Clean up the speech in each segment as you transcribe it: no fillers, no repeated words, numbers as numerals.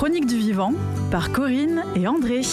Chroniques du vivant par Corinne et André.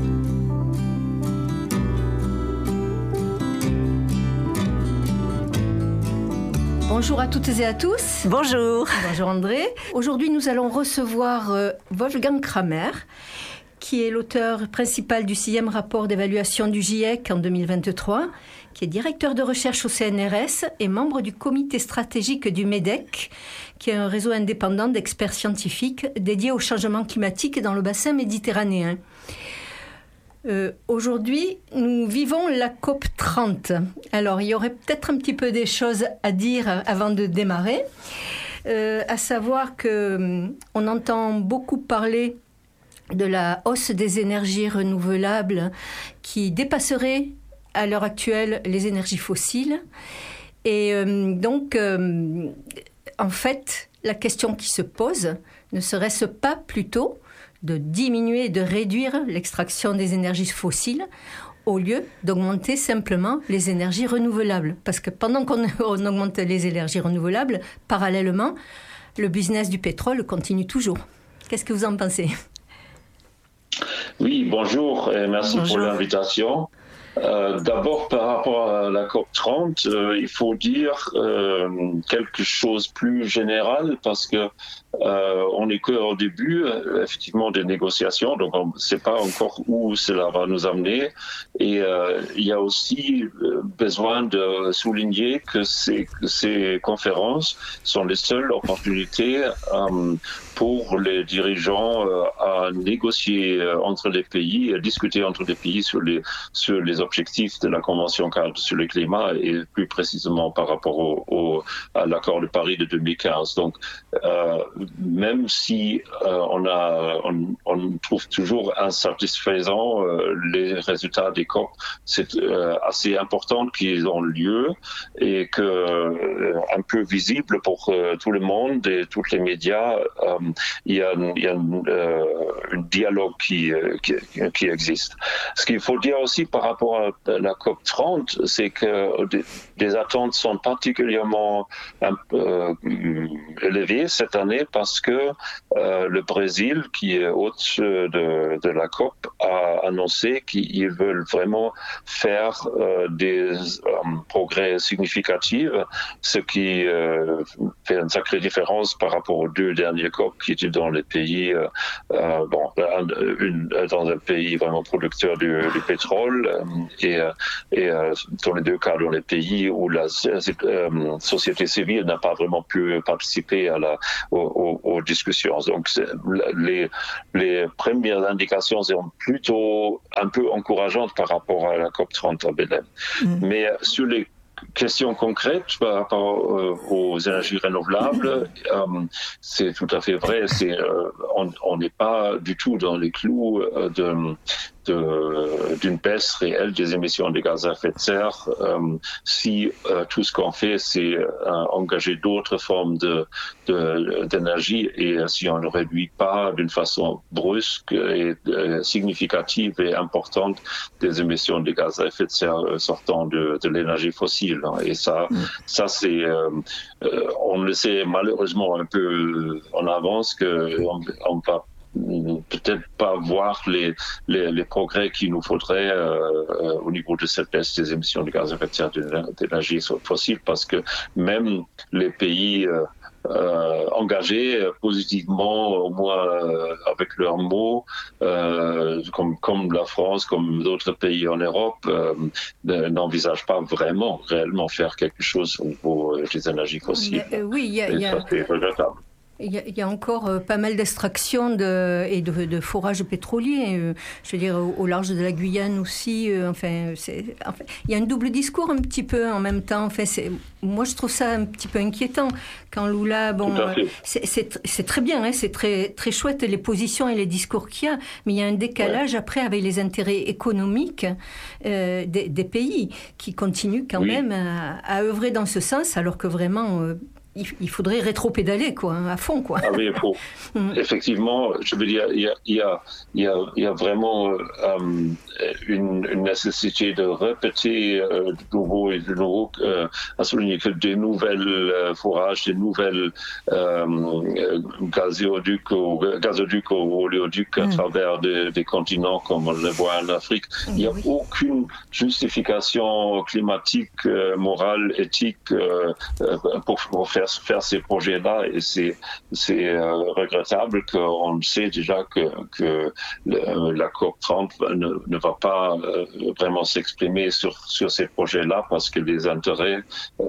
Bonjour à toutes et à tous. Bonjour. Bonjour André. Aujourd'hui, nous allons recevoir Wolfgang Kramer, qui est l'auteur principal du 6e rapport d'évaluation du GIEC en 2023, qui est directeur de recherche au CNRS et membre du comité stratégique du MEDEC, qui est un réseau indépendant d'experts scientifiques dédié au changement climatique dans le bassin méditerranéen. Aujourd'hui, nous vivons la COP 30. Alors, il y aurait peut-être un petit peu des choses à dire avant de démarrer, à savoir qu'on entend beaucoup parler de la hausse des énergies renouvelables qui dépasserait à l'heure actuelle les énergies fossiles. Et donc, en fait, la question qui se pose, ne serait-ce pas plutôt de diminuer et de réduire l'extraction des énergies fossiles au lieu d'augmenter simplement les énergies renouvelables. Parce que pendant qu'on augmente les énergies renouvelables, parallèlement, le business du pétrole continue toujours. Qu'est-ce que vous en pensez ? Oui, bonjour et merci pour l'invitation. D'abord, par rapport à la COP30, il faut dire quelque chose plus général parce que on n'est qu'au début, effectivement, des négociations, donc on ne sait pas encore où cela va nous amener. Et il y a aussi besoin de souligner que ces conférences sont les seules opportunités pour les dirigeants à négocier entre les pays, à discuter entre les pays sur les objectifs de la Convention cadre sur le climat et plus précisément par rapport à l'accord de Paris de 2015. Donc, même si on trouve toujours insatisfaisant les résultats des COP, c'est assez important qu'ils ont lieu et que un peu visible pour tout le monde et tous les médias, il y a un dialogue qui existe. Ce qu'il faut dire aussi par rapport à la COP 30, c'est que des attentes sont particulièrement élevées cette année parce que le Brésil, qui est hôte de la COP, a annoncé qu'ils veulent vraiment faire des progrès significatifs, ce qui fait une sacrée différence par rapport aux deux derniers COP qui étaient dans les pays, dans un pays vraiment producteur du pétrole et dans les deux cas dans les pays où la société civile n'a pas vraiment pu participer aux discussions. Donc les premières indications sont plutôt un peu encourageantes par rapport à la COP30 à Belém. Mais sur les question concrète par rapport aux énergies renouvelables, c'est tout à fait vrai. On n'est pas du tout dans les clous d'une baisse réelle des émissions de gaz à effet de serre si tout ce qu'on fait, c'est engager d'autres formes d'énergie et si on ne réduit pas d'une façon brusque et significative et importante des émissions de gaz à effet de serre sortant de l'énergie fossile. Et ça c'est, on le sait malheureusement un peu en avance qu'on va peut-être pas voir les progrès qu'il nous faudrait au niveau de cette baisse des émissions de gaz à effet de serre d'énergie fossile, parce que même les pays engagés positivement, au moins avec leurs mots, comme la France, comme d'autres pays en Europe, n'envisagent pas vraiment, réellement faire quelque chose au niveau des énergies fossiles. Oui, il y a... C'est regrettable. Il y a encore pas mal d'extractions et de forages pétroliers, je veux dire au large de la Guyane aussi. Il y a un double discours un petit peu en même temps. Moi, je trouve ça un petit peu inquiétant. Quand Lula, c'est très bien, hein, c'est très, très chouette les positions et les discours qu'il y a, mais il y a un décalage après avec les intérêts économiques des pays qui continuent quand même à œuvrer dans ce sens, alors que vraiment... il faudrait rétro-pédaler, quoi, à fond, quoi. Ah oui, il faut. Effectivement, je veux dire, il y a vraiment une nécessité de répéter de nouveau et de nouveau, à souligner que des nouvelles fourrages, des nouvelles gazoducs ou oléoducs à travers des continents comme on le voit en Afrique. Il n'y a aucune justification climatique, morale, éthique pour faire ces projets-là, et c'est regrettable qu'on sait déjà que la COP30 ne va pas vraiment s'exprimer sur ces projets-là parce que les intérêts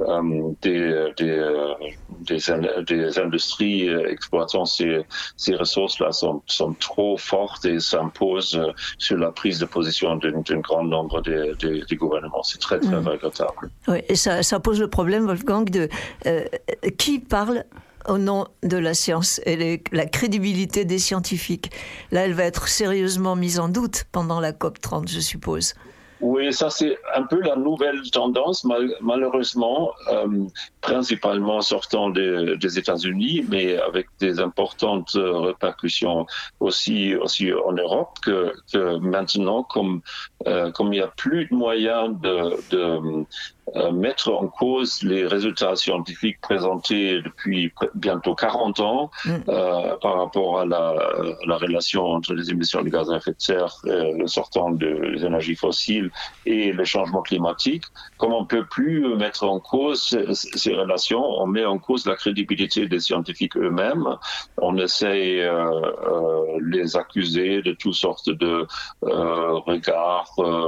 des industries exploitant ces ressources-là sont trop fortes et s'imposent sur la prise de position d'un grand nombre des gouvernements. C'est très, très regrettable. Oui, et ça pose le problème, Wolfgang, de qui parle au nom de la science et la crédibilité des scientifiques. Là, elle va être sérieusement mise en doute pendant la COP30, je suppose. Oui, ça c'est un peu la nouvelle tendance, malheureusement, principalement sortant des États-Unis, mais avec des importantes répercussions aussi en Europe, que maintenant, comme il n'y a plus de moyens de mettre en cause les résultats scientifiques présentés depuis bientôt 40 ans par rapport à la relation entre les émissions de gaz à effet de serre sortant des énergies fossiles et le changement climatique. Comme on ne peut plus mettre en cause ces relations, on met en cause la crédibilité des scientifiques eux-mêmes. On essaie les accuser de toutes sortes de regards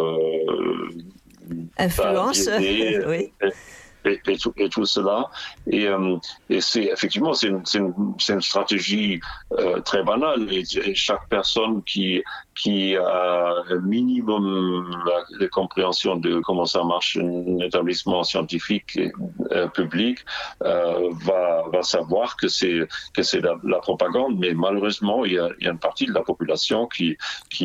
influence, oui. Et tout cela. Et c'est effectivement c'est une stratégie très banale. Et chaque personne qui a un minimum de compréhension de comment ça marche un établissement scientifique public va savoir que c'est la propagande. Mais malheureusement, il y a une partie de la population qui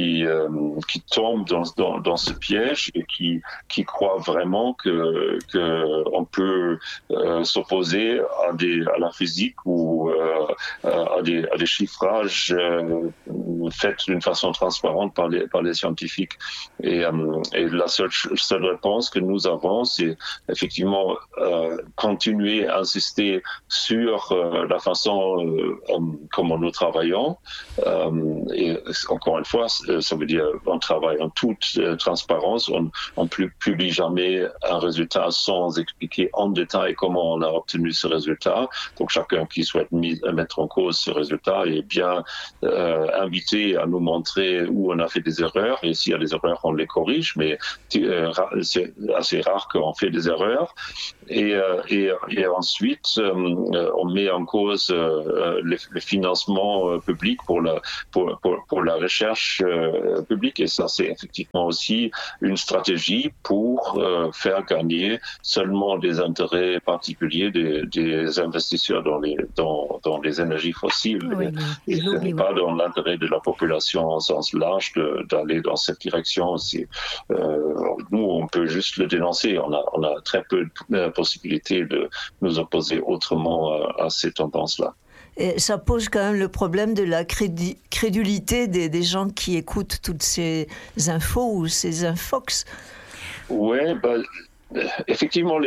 tombe dans ce piège et qui croit vraiment que on peut s'opposer à la physique ou à des chiffrages faits d'une façon transparente par les scientifiques. Et la seule réponse que nous avons, c'est effectivement continuer à insister sur la façon comment nous travaillons. Et encore une fois, ça veut dire on travaille en toute transparence. On ne publie jamais un résultat sans expliquer en détail comment on a obtenu ce résultat. Donc chacun qui souhaite mettre en cause ce résultat est bien invité à nous montrer où on a fait des erreurs, et s'il y a des erreurs, on les corrige, mais c'est assez rare qu'on fait des erreurs. Et ensuite, on met en cause le financement public pour la recherche publique, et ça c'est effectivement aussi une stratégie pour faire gagner seulement des intérêts particuliers des investisseurs dans les énergies fossiles. Oui, et ce n'est pas dans l'intérêt de la population en sens large d'aller dans cette direction. Nous, on peut juste le dénoncer. On a très peu de possibilités de nous opposer autrement à ces tendances-là. Et ça pose quand même le problème de la crédulité des gens qui écoutent toutes ces infos ou ces infox. Oui, effectivement,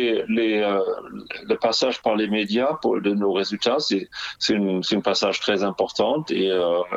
le passage par les médias de nos résultats, c'est un passage très important, et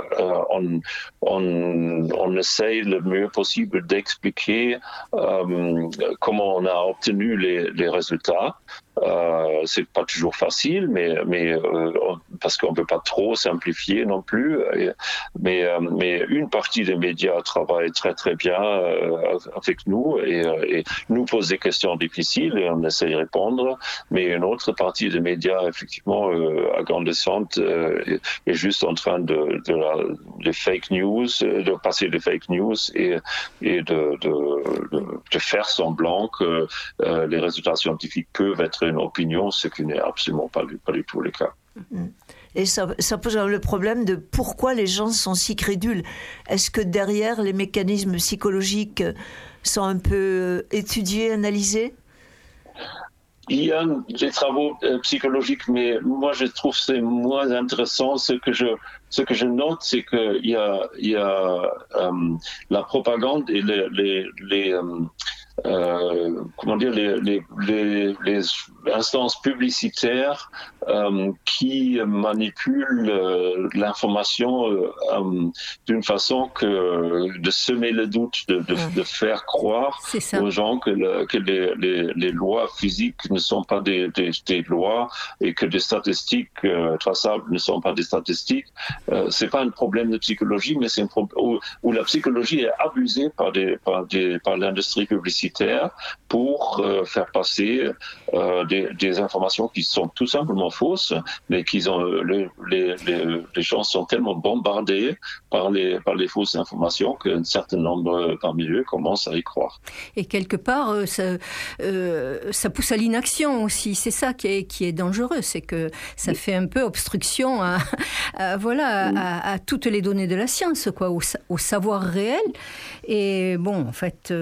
on essaye le mieux possible d'expliquer comment on a obtenu les résultats. C'est pas toujours facile, mais parce qu'on peut pas trop simplifier non plus. Mais une partie des médias travaille très très bien avec nous et nous pose des questions difficiles et on essaie de répondre. Mais une autre partie des médias, effectivement, agrandissante, est juste en train de fake news, de passer des fake news et de faire semblant que les résultats scientifiques peuvent être une opinion, ce qui n'est absolument pas du tout le cas. Et ça pose le problème de pourquoi les gens sont si crédules. Est-ce que derrière, les mécanismes psychologiques sont un peu étudiés, analysés ? Il y a des travaux psychologiques, mais moi je trouve que c'est moins intéressant. Ce que je note, c'est qu'il y a la propagande et les instances publicitaires qui manipulent l'information d'une façon de semer le doute, de faire croire aux gens que les lois physiques ne sont pas des lois et que des statistiques traçables ne sont pas des statistiques. C'est pas un problème de psychologie, mais c'est un problème où la psychologie est abusée par l'industrie publicitaire pour faire passer des informations qui sont tout simplement fausses, mais les gens sont tellement bombardés par les fausses informations qu'un certain nombre parmi eux commencent à y croire. Et quelque part, ça pousse à l'inaction aussi. C'est ça qui est dangereux, c'est que ça fait un peu obstruction à toutes les données de la science, quoi, au savoir réel. Et bon, en fait...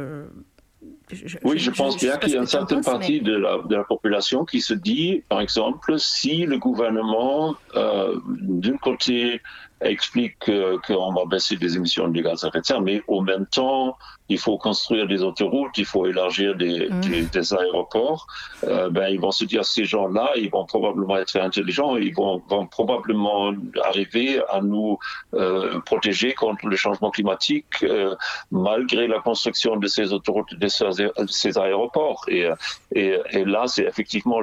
je pense bien qu'il y a une certaine partie de la population qui se dit, par exemple, si le gouvernement, d'un côté, explique qu'on va baisser les émissions de gaz à effet de serre, mais en même temps, il faut construire des autoroutes, il faut élargir des aéroports, ils vont se dire, ces gens-là, ils vont probablement être intelligents, ils vont probablement arriver à nous protéger contre le changement climatique malgré la construction de ces autoroutes, de ces aéroports. Et là, c'est effectivement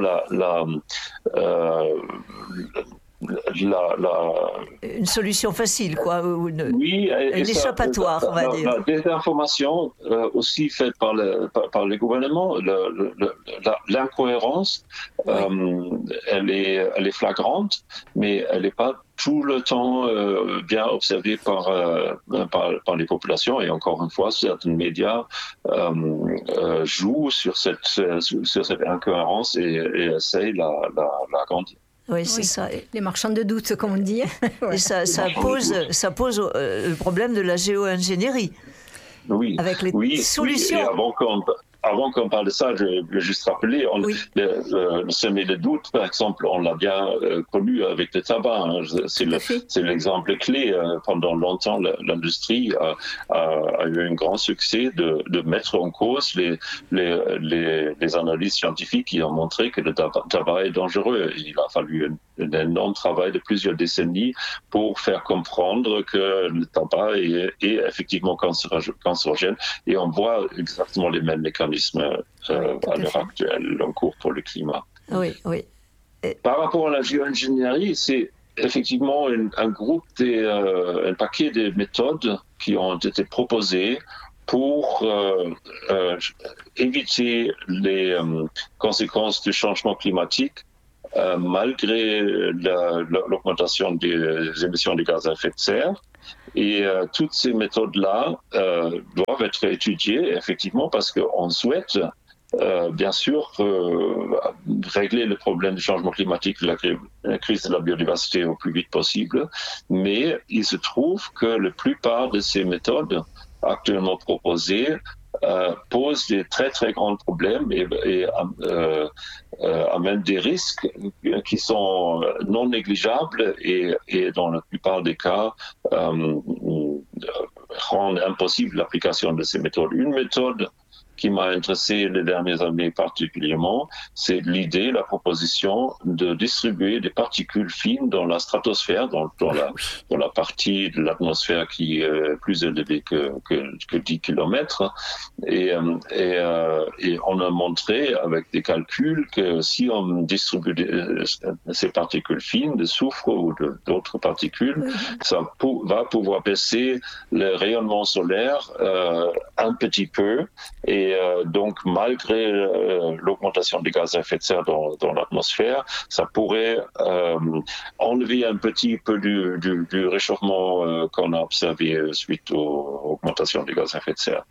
une solution facile, quoi. Oui, un échappatoire, on va dire. La désinformation aussi faite par les gouvernements, l'incohérence, elle est flagrante, mais elle n'est pas tout le temps bien observée par les populations. Et encore une fois, certains médias jouent sur cette incohérence et essayent la grandir. Oui, c'est ça. Les marchands de doute, comme on dit. Et ça pose le problème de la géo-ingénierie. Oui. Avec les solutions. Et avant qu'on parle de ça, je vais juste rappeler, semer le doute, par exemple, on l'a bien connu avec le tabac. Hein. C'est l'exemple clé. Pendant longtemps, l'industrie a eu un grand succès de mettre en cause les analyses scientifiques qui ont montré que le tabac est dangereux. Il a fallu un énorme travail de plusieurs décennies pour faire comprendre que le tabac est effectivement cancérogène. Et on voit exactement les mêmes mécanismes à l'heure actuelle en cours pour le climat. Oui. Par rapport à la géo-ingénierie, c'est effectivement un paquet de méthodes qui ont été proposées pour éviter les conséquences du changement climatique malgré l'augmentation des émissions de gaz à effet de serre. Et toutes ces méthodes-là doivent être étudiées, effectivement, parce qu'on souhaite, bien sûr, régler le problème du changement climatique, de la crise de la biodiversité au plus vite possible. Mais il se trouve que la plupart de ces méthodes actuellement proposées posent des très très grands problèmes et amènent des risques qui sont non négligeables et dans la plupart des cas rendent impossible l'application de ces méthodes. Une méthode qui m'a intéressé les dernières années particulièrement, c'est la proposition de distribuer des particules fines dans la stratosphère, dans la partie de l'atmosphère qui est plus élevée que 10 km. Et on a montré avec des calculs que si on distribue ces particules fines, de soufre ou d'autres particules, ça va pouvoir baisser le rayonnement solaire un petit peu. Et donc, malgré l'augmentation des gaz à effet de serre dans l'atmosphère, ça pourrait enlever un petit peu du réchauffement qu'on a observé suite aux augmentations des gaz à effet de serre.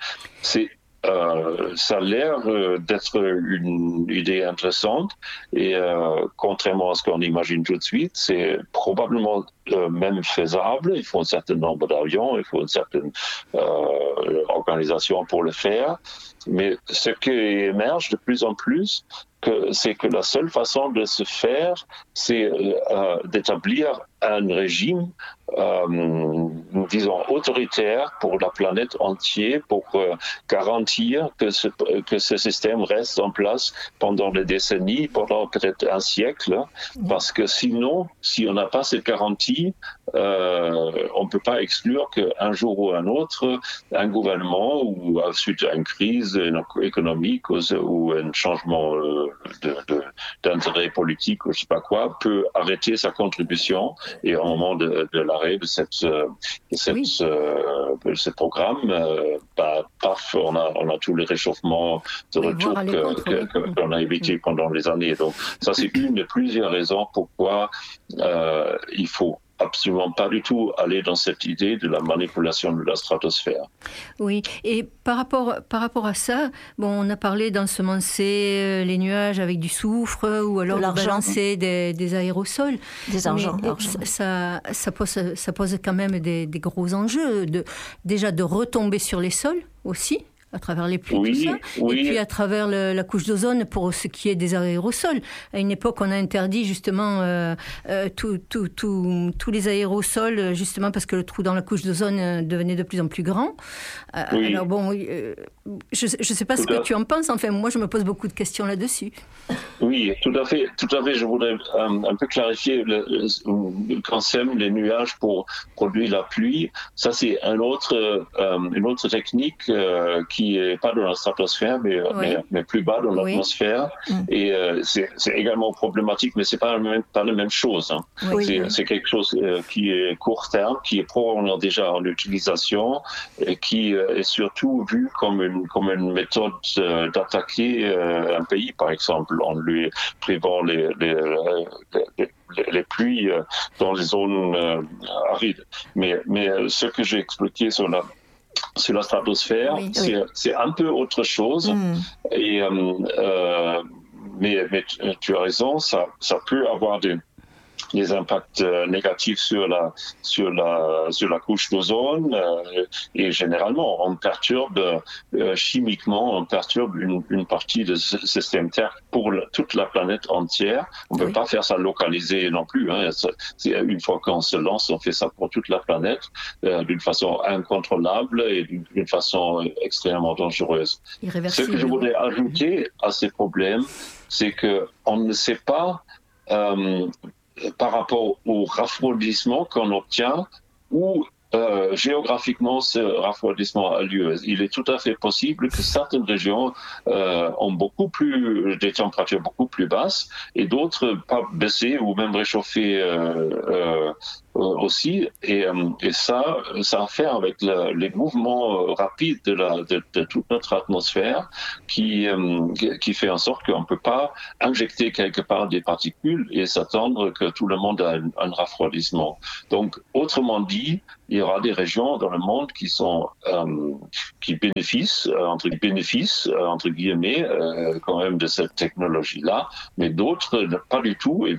Ça a l'air d'être une idée intéressante et contrairement à ce qu'on imagine tout de suite, c'est probablement même faisable. Il faut un certain nombre d'avions, il faut une certaine organisation pour le faire. Mais ce qui émerge de plus en plus, c'est que la seule façon de se faire, c'est d'établir un régime, disons, autoritaire pour la planète entière, pour garantir que ce système reste en place pendant des décennies, pendant peut-être un siècle, parce que sinon, si on n'a pas cette garantie, on ne peut pas exclure qu'un jour ou un autre, un gouvernement, ou suite à une crise économique ou un changement d'intérêt politique ou je ne sais pas quoi, peut arrêter sa contribution. Et au moment de l'arrêt de ce programme, paf, on a tous les réchauffements de retour qu'on a évité pendant les années. Donc ça, c'est une de plusieurs raisons pourquoi il faut absolument pas du tout aller dans cette idée de la manipulation de la stratosphère. Oui, et par rapport à ça, bon, on a parlé d'ensemencer les nuages avec du soufre ou alors de balancer des aérosols. Des argents. Ça pose quand même des gros enjeux, déjà de retomber sur les sols aussi, à travers les pluies, tout ça, et puis à travers la couche d'ozone pour ce qui est des aérosols. À une époque, on a interdit justement tous les aérosols, justement parce que le trou dans la couche d'ozone devenait de plus en plus grand. Alors bon, je ne sais pas ce que tu en penses, enfin moi je me pose beaucoup de questions là-dessus. Oui, tout à fait. Je voudrais un peu clarifier quand sème les nuages pour produire la pluie. Ça, c'est une autre technique qui est pas dans la stratosphère, mais plus bas dans l'atmosphère. Et c'est également problématique, mais c'est pas la même chose. Hein. C'est quelque chose qui est court terme, qui est probablement déjà en utilisation et qui est surtout vu comme une méthode d'attaquer un pays, par exemple, en lui privant les pluies dans les zones arides. Mais ce que j'ai expliqué sur la stratosphère, c'est un peu autre chose. Et, mais tu as raison, ça peut avoir des impacts négatifs sur la couche d'ozone et généralement on perturbe chimiquement, on perturbe une partie de ce système Terre pour toute la planète entière. On ne peut pas faire ça localisé non plus. Hein. Une fois qu'on se lance, on fait ça pour toute la planète d'une façon incontrôlable et d'une façon extrêmement dangereuse. Ce que je voudrais ajouter à ces problèmes, c'est qu'on ne sait pas par rapport au refroidissement qu'on obtient ou géographiquement ce refroidissement a lieu. Il est tout à fait possible que certaines régions ont des températures beaucoup plus basses et d'autres pas baissées ou même réchauffées aussi. Et ça a à faire avec les mouvements rapides de toute notre atmosphère qui fait en sorte qu'on ne peut pas injecter quelque part des particules et s'attendre que tout le monde a un refroidissement. Donc, autrement dit, il y aura des régions dans le monde qui bénéficient entre guillemets quand même de cette technologie-là, mais d'autres pas du tout. Et